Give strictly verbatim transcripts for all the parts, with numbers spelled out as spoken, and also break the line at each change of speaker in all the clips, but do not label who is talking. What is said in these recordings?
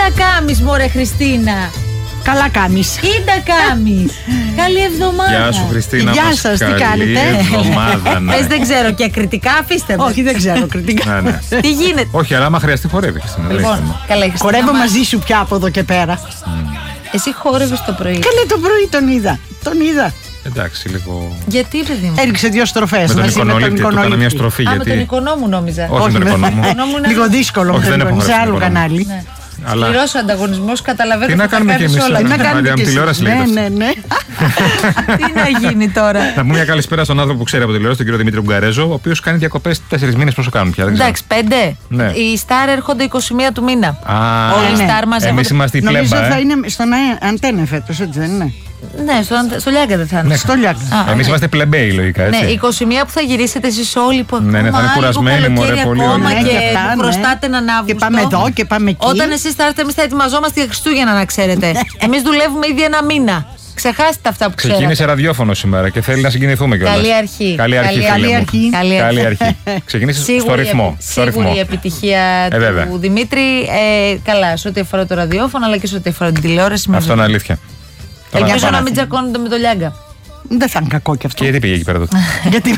τα κάμεις, μωρέ Χριστίνα.
Καλά κάνεις.
Ή τα κάμεις. Καλή εβδομάδα.
Γεια σου Χριστίνα.
Γεια σας, τι κάνετε?
Εβδομάδα, ναι.
Πες δεν ξέρω και κριτικά αφήστε με.
Όχι, δεν ξέρω κριτικά.
Ναι, ναι.
Τι γίνεται?
Όχι, αλλά άμα χρειαστεί χορεύει.
Λοιπόν, καλά, η Χριστίνα
Χορεύω
μας-
μαζί σου πια από εδώ και πέρα.
Εσύ χόρευες το πρωί.
Καλέ, το πρωί τον είδα. Τον είδα.
Εντάξει, λίγο.
Γιατί, παιδί μου?
Έριξε δύο στροφές
Με τον
μαζί με τον
Οικονολίκτη, του έκανα μια
Οικονολίκτη.
στροφή.
Α, με τον
Γιατί.
εικονό μου νόμιζα.
Όχι, με τον
με-
εικονό μου.
Εικονό μου είναι-
Λίγο δύσκολο
Όχι,
με
δεν
τον
έχω
Οικονολίκτη, σε
χορεύσει
άλλο
τον Οικονό.
κανάλι.
Ναι.
Αλλά.
Σκληρός ο ανταγωνισμός, καταλαβαίνετε.
Τι να
θα
κάνουμε κι
κάνεις
εμείς
όλα.
τώρα.
Τι να
Μα,
κάνετε
για
κι
τηλεόραση
εσείς.
λέγεται
Ναι,
αυτό.
ναι, ναι.
Τι να γίνει τώρα?
Να πούμε μια καλησπέρα στον άνθρωπο που ξέρει από τηλεόραση, τον κύριο Δημήτρη Ουγγαρέζο, ο οποίο κάνει διακοπές τέσσερις μήνες. Πόσο κάνουν πια, δεν ξέρω.
Εντάξει, πέντε.
Ναι.
Οι Star έρχονται είκοσι μία του μήνα.
Α,
Όλοι οι
ναι.
Star μαζεύονται.
εμείς είμαστε η
Νομίζω
πλέμπα.
θα
Ε.
είναι στον Α- Αντένα φέτος, έτσι δεν είναι?
Ναι, στο, στο Λιάγκα δεν θα είναι.
Στο Λιάγκα.
Α,
Εμείς
ναι.
είμαστε πλεμπέοι, λογικά, έτσι.
Ναι, είκοσι μία που θα γυρίσετε εσείς όλοι που
Ναι, ναι, θα είναι κουρασμένοι, μωρέ, πολύ
ακόμα
όλοι.
και
Ναι, και αυτά,
που
ναι.
χρωστάτε έναν Αύγουστο.
Και πάμε εδώ και πάμε εκεί.
Όταν εσείς θα έρθετε, εμείς θα ετοιμαζόμαστε για Χριστούγεννα, να ξέρετε. Εμείς δουλεύουμε ήδη ένα μήνα. Ξεχάστε αυτά που ξέρετε.
Ξεκίνησε ραδιόφωνο σήμερα και θέλει να συγκινηθούμε κιόλας.
Καλή αρχή.
Καλή αρχή,
Καλή
φίλε μου.
αρχή.
Καλή
Καλή αρχή. Ξεκίνησε στο
Σίγουρη,
ρυθμό. Στο
σίγουρη
ρυθμό.
η επιτυχία
Ε, βέβαια.
του Δημήτρη. Ε, καλά, σε ό,τι αφορά το ραδιόφωνο, αλλά και σε ό,τι αφορά την τηλεόραση. με
Αυτό είναι
βέβαια.
αλήθεια.
Ελπίζω
Για
να
παράδειγμα.
μην τσακώνονται με το Λιάγκα.
Δεν θα είναι κακό κι αυτό.
Και γιατί πήγε εκεί πέρα τότε.
Γιατί.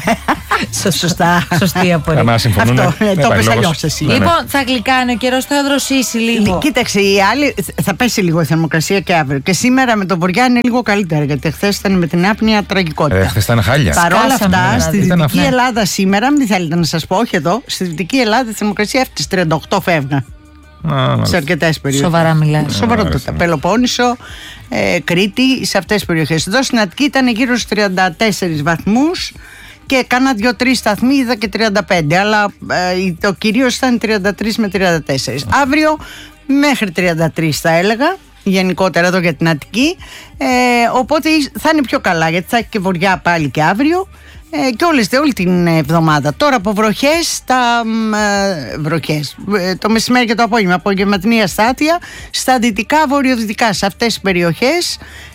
Σωστά.
Σωστή απορία.
Αν συμφωνούν.
Αυτό, ε, το πες αλλιώς εσύ.
Ναι, ναι.
Λοιπόν, θα γλυκάνει ο καιρός, θα δροσίσει λίγο.
Κοίταξε, η άλλη, θα πέσει λίγο η θερμοκρασία και αύριο. Και σήμερα με τον Βοριά είναι λίγο καλύτερα, γιατί χθε ήταν με την άπνοια τραγικότητα.
Ε, χθες ήταν χάλια.
Παρ' όλα
Σκάσαμε,
αυτά,
δηλαδή.
στη
Ήταν
Δυτική
αυτό.
Ελλάδα σήμερα, μην θέλετε να σας πω, όχι εδώ, στη Δυτική Ελλάδα η θερμοκρασία έφτασε τριάντα οκτώ φεύγα.
Α, μάλιστα.
Σε αρκετές περιοχές.
Σοβαρά μιλάς.
Σοβαρότατα.
Μάλιστα.
Πελοπόννησο, ε, Κρήτη, σε αυτές τις περιοχές. Εδώ στην Αττική ήταν γύρω στους τριάντα τέσσερις βαθμούς και κάνα δύο-τρεις σταθμοί είδα και τριάντα πέντε. Αλλά ε, το κυρίως ήταν τριάντα τρεις με τριάντα τέσσερα. Αύριο μέχρι τριάντα τρεις θα έλεγα. Γενικότερα εδώ για την Αττική. Ε, οπότε θα είναι πιο καλά, γιατί θα έχει και βορειά πάλι και αύριο. Ε, και όλες, όλη την εβδομάδα. Τώρα από βροχές, τα μ, ε, βροχές, ε, το μεσημέρι και το απόγευμα, απογευματινή αστάθεια στα δυτικά, βορειοδυτικά, σε αυτές τις περιοχές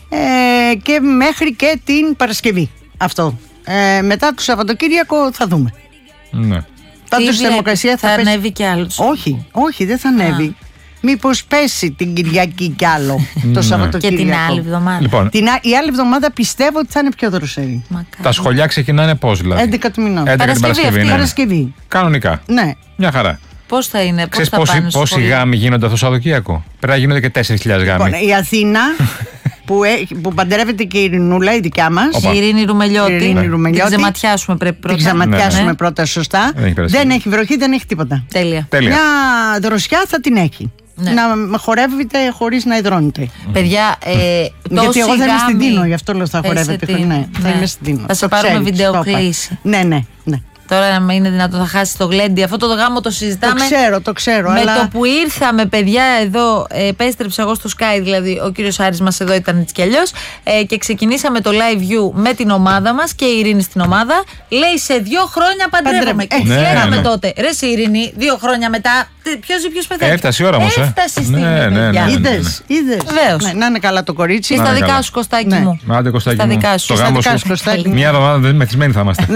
ε, και μέχρι και την Παρασκευή. Αυτό. Ε, μετά το Σαββατοκύριακο θα δούμε.
Ναι.
Πάντως η
βλέπεις,
θερμοκρασία θα,
θα
πέσει.
ανέβει κι άλλο.
Όχι, όχι, δεν θα ανέβει. Μήπως πέσει την Κυριακή κι άλλο το
Και
Σαββατοκύριακο.
την άλλη εβδομάδα.
Λοιπόν,
Την α- η άλλη εβδομάδα πιστεύω ότι θα είναι πιο δροσερή.
Μακάρι.
τα σχολιά ξεκινάνε πώς δηλαδή.
έντεκα του μηνός.
έντεκα την
Παρασκευή
Παρασκευή.
αυτή.
Ναι.
Παρασκευή.
Κανονικά.
Ναι.
Μια χαρά.
Πώς θα είναι, πώς
Ξέρεις
θα
πόσοι,
πάνε στο
πόσοι
σχολείο.
γάμοι γίνονται αυτό το Σαββατοκύριακο. Πρέπει να γίνονται και τέσσερις χιλιάδες γάμοι.
Λοιπόν, η Αθήνα που, έχει, που παντρεύεται και η Ειρηνούλα, η δικιά μας.
Οπα.
Η Ειρήνη Ρουμελιώτη.
Η Ειρήνη Ρουμελιώτη.
Την ξεματιάσουμε πρέπει πρώτα.
Την ξαματιάσουμε
Ναι, ναι.
πρώτα σωστά.
Δεν έχει περάσει.
Δεν έχει βροχή, δεν έχει τίποτα.
Τέλεια.
Τέλεια.
Μια δροσιά θα την έχει.
Ναι.
Να χορεύετε χωρίς να υδρώνετε.
Παιδιά, ε,
Γιατί εγώ θα είμαι στην
γάμοι-
Τίνο, γι' αυτό λέω θα
Θα
χορεύετε.
είσαι
Ναι,
Τίνο.
θα
Ναι.
είμαι στην Τίνο.
Θα σε
Το
πάρουμε
ξέρεις,
βίντεο
το είπα.
κλήση.
Ναι, ναι, ναι.
Τώρα να είναι δυνατόν θα χάσει το γλέντι. Αυτό το γάμο το συζητάμε.
Το ξέρω, το ξέρω.
Με
αλλά...
το που ήρθαμε, παιδιά, εδώ, ε, επέστρεψα εγώ στο Sky, δηλαδή ο κύριος Άρης μας εδώ ήταν έτσι κι αλλιώς, ε, και ξεκινήσαμε το live view με την ομάδα μας και η Ειρήνη στην ομάδα. Λέει σε δύο χρόνια παντρεύομαι.
Παντρεύομαι.
Και
Ε,
της
ναι,
λέγαμε
ναι.
τότε, ρε σε Ειρήνη, δύο χρόνια μετά, ποιος ή ποιος πεθαίνει.
Έφτασε η ώρα όμως, ε.
Έφτασε η στιγμή,
Ναι, ναι,
παιδιά.
ναι, ναι.
Είδες, είδες.
Βεβαίως.
Ναι, να είναι καλά το κορίτσι.
Και
Να
στα
είναι
δικά
καλά.
σου, Κωστάκι
Ναι.
μου.
Άντε Κωστάκι
Στα
μου.
δικά σου.
Το
Στα
γάμο
δικά
σου.
σου, Κωστάκι.
Μια εβδομάδα μεθυσμένοι θα είμαστε.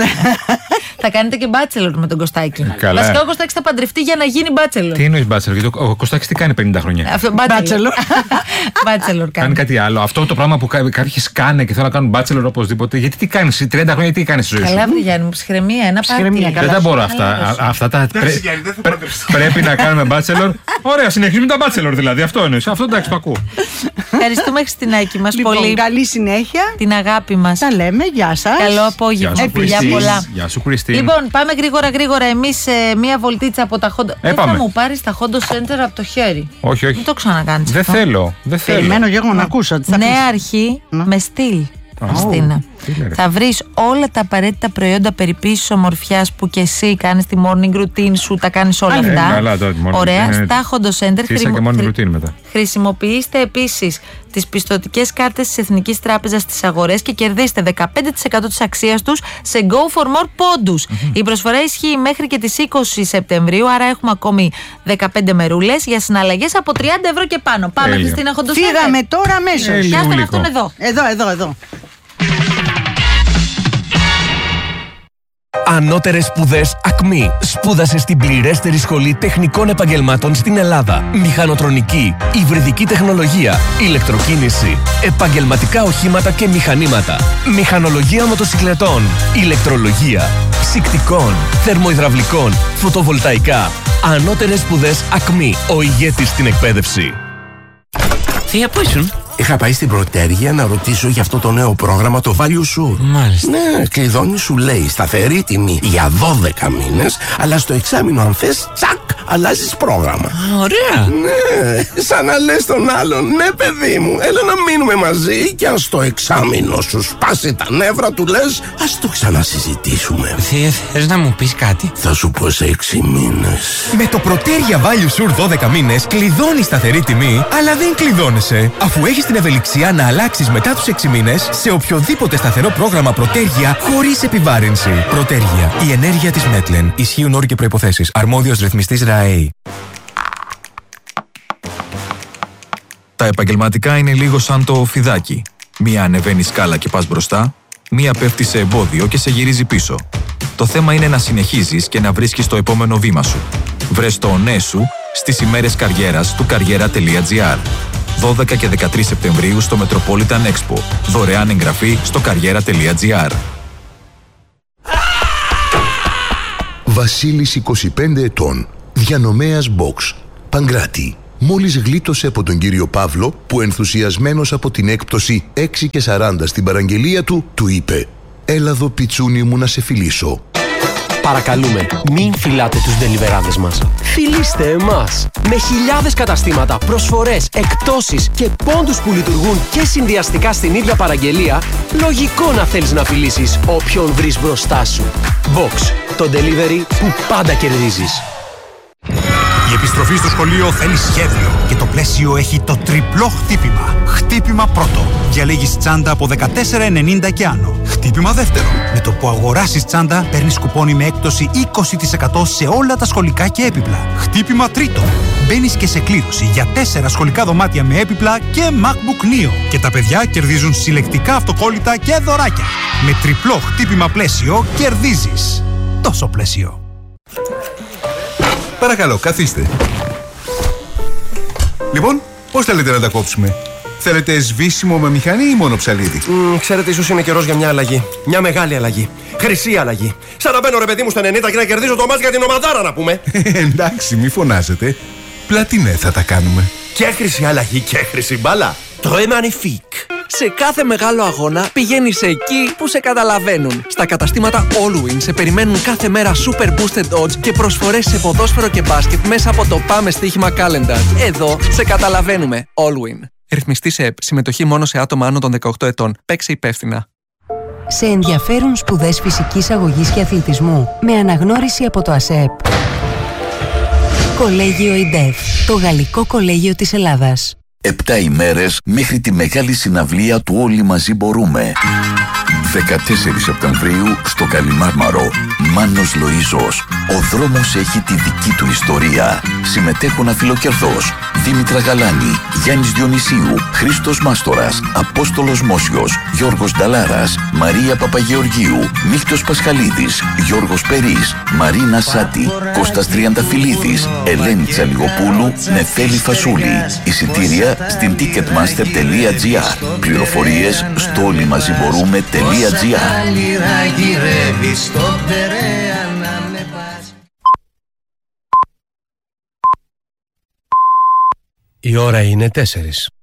Θα κάνετε και bachelor με τον Κωστάκι.
Καλά.
Βασικά ο Κωστάκης θα παντρευτεί για να γίνει bachelor.
Τι εννοείς μπάτσελο, γιατί ο Κωστάκης τι κάνει πενήντα χρόνια.
Αυτό,
Bachelor.
Bachelor
Κάνει
κάνει.
κάτι άλλο. Αυτό το πράγμα που κα- κάποιοι σκάνε και θέλουν να κάνουν μπάτσελο οπωσδήποτε. Γιατί τι κάνει, τριάντα χρόνια τι κάνει στη ζωή σου.
Καλά, βρε Γιάννη μου, ψυχραιμία, ένα
Ψυχραιμία,
πάρτι.
καλά.
Δεν τα μπορώ
Καλά,
αυτά.
ρε.
Α- Αυτά τα. πρέ-
Γιάννη, δεν θα
πρέ-
παντρευτώ.
Πρέπει να κάνουμε μπάτσελορ. Ωραία, συνεχίζουμε τα μπάτσελορ δηλαδή. Αυτό είναι. Αυτό εντάξει, το ακούω.
Ευχαριστούμε Χριστινάκη μας
Λοιπόν,
πολύ.
καλή συνέχεια.
Την αγάπη μας.
Τα λέμε, γεια σας.
Καλό
Γεια
απόγευμα.
σου,
Φιλιά
Κριστίν.
πολλά.
Γεια σου, Κριστίν.
Λοιπόν, πάμε γρήγορα γρήγορα εμείς ε, μία βολτίτσα από τα Honda. Δεν θα
πάμε.
μου πάρεις τα Honda Center από το χέρι.
Όχι, όχι.
Δεν το ξανακάνεις
Δεν
αυτό.
θέλω. Δεν θέλω.
Περιμένω και εγώ να ακούσω. τι θα
Νέα
πεις.
αρχή
Να.
με στυλ. Χριστίνα.
τι λέει, ρε.
Θα βρεις όλα τα απαραίτητα προϊόντα περιποίησης ομορφιάς που και εσύ κάνεις τη morning routine σου, τα κάνεις όλα
Α,
Ε,
αυτά.
καλά, τώρα τη morning
Ωραία.
routine,
Στα Honda Center
Τι είσαι και μόνο ρουτίν μετά.
χρησιμοποιήστε επίσης τις πιστωτικές κάρτες της Εθνικής Τράπεζας στις αγορές και κερδίστε δεκαπέντε τοις εκατό της αξίας τους σε Go for More πόντους. Η προσφορά ισχύει μέχρι και τις είκοσι Σεπτεμβρίου, άρα έχουμε ακόμη δεκαπέντε μερούλες για συναλλαγές από τριάντα ευρώ και πάνω. Πάμε,
Τέλεια.
Χριστίνα, Honda Center.
Φύγαμε τώρα αμέσως.
Ε,
Πιάστε με
Λιγούλικο.
αυτόν εδώ.
Εδώ, εδώ, εδώ.
Ανώτερες σπουδές Ακμή. Σπούδασε στην πληρέστερη σχολή τεχνικών επαγγελμάτων στην Ελλάδα. Μηχανοτρονική, υβριδική τεχνολογία, ηλεκτροκίνηση, επαγγελματικά οχήματα και μηχανήματα, μηχανολογία μοτοσυκλετών, ηλεκτρολογία, ψυκτικών, θερμοϊδραυλικών, φωτοβολταϊκά. Ανώτερες σπουδές Ακμή. Ο ηγέτης στην εκπαίδευση.
Θεία, πού ήσουν?
Είχα πάει στην Πρωτέργεια να ρωτήσω για αυτό το νέο πρόγραμμα, το Value Sure.
Μάλιστα.
Ναι, κλειδώνει, σου λέει σταθερή τιμή για δώδεκα μήνες, αλλά στο εξάμηνο αν θες, τσακ, αλλάζεις πρόγραμμα.
Α, ωραία.
Ναι, σαν να λες τον άλλον, ναι παιδί μου, έλα να μείνουμε μαζί και αν στο εξάμηνο σου σπάσει τα νεύρα του λες, ας το ξανασυζητήσουμε.
Θεία, θες να μου πεις κάτι?
Θα σου πω σε έξι μήνες.
Με το Πρωτέργεια Value Sure δώδεκα μήνες κλειδώνεις σταθερή τιμή, αλλά δεν κλειδώνεσαι, αφού έχεις την ευελιξία να αλλάξεις μετά τους έξι μήνες σε οποιοδήποτε σταθερό πρόγραμμα Πρωτέργεια χωρίς επιβάρυνση. Πρωτέργεια. Η ενέργεια της Μέτλεν. Ισχύουν όροι και προϋποθέσεις. Αρμόδιος ρυθμιστής ΡΑΕΗ.
Τα επαγγελματικά είναι λίγο σαν το φιδάκι. Μία ανεβαίνει σκάλα και πας μπροστά, μία πέφτει σε εμπόδιο και σε γυρίζει πίσω. Το θέμα είναι να συνεχίζεις και να βρίσκεις το επόμενο βήμα σου. Βρες το ναι σου στις ημέρες καριέρας του καριέρα τελεία τζι άρ. δώδεκα και δεκατρείς Σεπτεμβρίου στο Metropolitan Expo. Δωρεάν εγγραφή στο καριέρα τελεία τζι άρ.
Βασίλης, είκοσι πέντε ετών, διανομέας box, Παγκράτη. Μόλις γλίτωσε από τον κύριο Παύλο που ενθουσιασμένος από την έκπτωση έξι και σαράντα στην παραγγελία του, του είπε «Έλα εδώ πιτσούνι μου να σε φιλήσω».
Παρακαλούμε, μην φιλάτε τους ντελιβεράδες μας. Φιλήστε εμάς. Με χιλιάδες καταστήματα, προσφορές, εκπτώσεις και πόντους που λειτουργούν και συνδυαστικά στην ίδια παραγγελία, λογικό να θέλεις να φιλήσεις όποιον βρεις μπροστά σου. Box, το delivery που πάντα κερδίζεις.
Η επιστροφή στο σχολείο θέλει σχέδιο και το πλαίσιο έχει το τριπλό χτύπημα. Χτύπημα πρώτο. Διαλέγεις τσάντα από δεκατέσσερα ενενήντα και άνω. Χτύπημα δεύτερο. Με το που αγοράσεις τσάντα παίρνεις κουπόνι με έκπτωση είκοσι τοις εκατό σε όλα τα σχολικά και έπιπλα. Χτύπημα τρίτο. Μπαίνεις και σε κλήρωση για τέσσερα σχολικά δωμάτια με έπιπλα και MacBook Neo. Και τα παιδιά κερδίζουν συλλεκτικά αυτοκόλλητα και δωράκια. Με τριπλό χτύπημα πλαίσιο κερδίζεις. Τόσο πλαίσιο.
Παρακαλώ, καθίστε. Λοιπόν, πώς θέλετε να τα κόψουμε? Θέλετε σβήσιμο με μηχανή ή μόνο ψαλίδι?
Mm, ξέρετε, ίσως είναι καιρός για μια αλλαγή. Μια μεγάλη αλλαγή. Χρυσή αλλαγή. Σαν να μπαίνω ρε παιδί μου στο ενενήντα και να κερδίζω το μάτς για την ομαδάρα, να πούμε.
Εντάξει, μη φωνάζετε. Πλατινέ θα τα κάνουμε.
Και χρυσή αλλαγή και χρυσή μπάλα. Το Magnifique.
Σε κάθε μεγάλο αγώνα πηγαίνεις εκεί που σε καταλαβαίνουν. Στα καταστήματα Allwin σε περιμένουν κάθε μέρα super boosted odds και προσφορές σε ποδόσφαιρο και μπάσκετ μέσα από το Πάμε Στοίχημα Calendar. Εδώ σε καταλαβαίνουμε. Allwin. Ρυθμιστή ΕΠ. Συμμετοχή μόνο σε άτομα άνω των δεκαοκτώ ετών. Παίξε υπεύθυνα.
Σε ενδιαφέρουν σπουδές φυσικής αγωγής και αθλητισμού με αναγνώριση από το ΑΣΕΠ. Κολέγιο ΙΝΤΕΦ. Το Γαλλικό Κολέγιο της Ελλάδας.
Επτά ημέρες μέχρι τη μεγάλη συναυλία του Όλοι Μαζί Μπορούμε. δεκατέσσερις Σεπτεμβρίου στο Καλιμάρμαρο. Μάνος Λοΐζος. Ο δρόμος έχει τη δική του ιστορία. Συμμετέχουν Αφιλοκερδός, Δήμητρα Γαλάνη, Γιάννης Διονυσίου, Χρήστος Μάστορας, Απόστολος Μόσιος, Γιώργος Νταλάρας, Μαρία Παπαγεωργίου, Μίχτος Πασχαλίδης, Γιώργος Περής, Μαρίνα Σάτη, Κώστας Τριανταφυλλίδης, Ελένη Τσαλιγοπούλου, Νεφέλη Φασούλη. Εισιτήρια στην ticketmaster τελεία τζι άρ. Πληροφορίες στο όλοιμαζιμπορούμε τελεία τζι άρ.
Η ώρα είναι τέσσερις.